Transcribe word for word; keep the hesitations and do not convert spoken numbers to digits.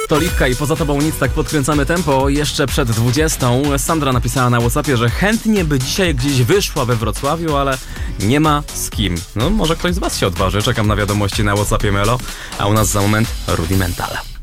to Liwka i Poza tobą nic, tak podkręcamy tempo. Jeszcze przed dwudziestą Sandra napisała na WhatsAppie, że chętnie by dzisiaj gdzieś wyszła we Wrocławiu, ale nie ma z kim. No może ktoś z was się odważy. Czekam na wiadomości na WhatsAppie Melo, a u nas za moment Rudimental.